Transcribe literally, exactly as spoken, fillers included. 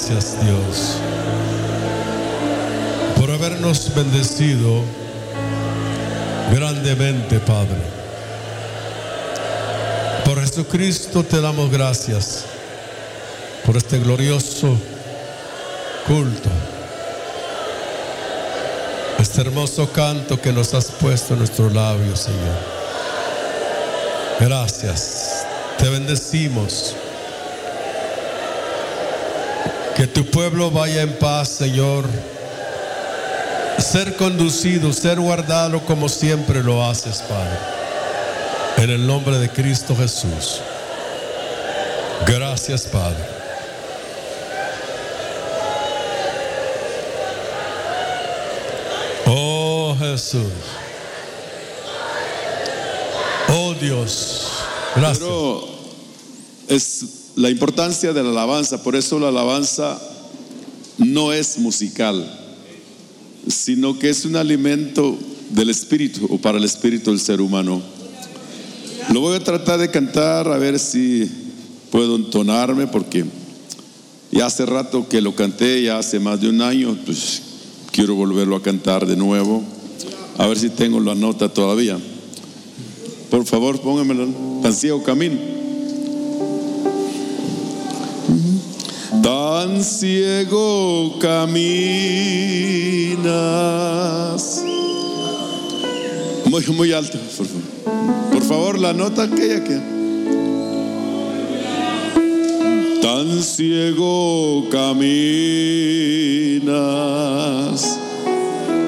gracias, Dios, por habernos bendecido grandemente, Padre. Por Jesucristo te damos gracias por este glorioso culto, este hermoso canto que nos has puesto en nuestros labios, Señor. Gracias, te bendecimos. Que tu pueblo vaya en paz, Señor, ser conducido, ser guardado como siempre lo haces, Padre, en el nombre de Cristo Jesús. Gracias, Padre. Oh Jesús, oh Dios, gracias. Pero es la importancia de la alabanza, por eso la alabanza no es musical, sino que es un alimento del espíritu o para el espíritu del ser humano. Lo voy a tratar de cantar a ver si puedo entonarme, porque ya hace rato que lo canté, ya hace más de un año, pues quiero volverlo a cantar de nuevo, a ver si tengo la nota todavía. Por favor, póngamelo. Tan ciego camino. Tan ciego caminas. Muy, muy alto, por favor. Por favor, la nota aquella que. Tan ciego caminas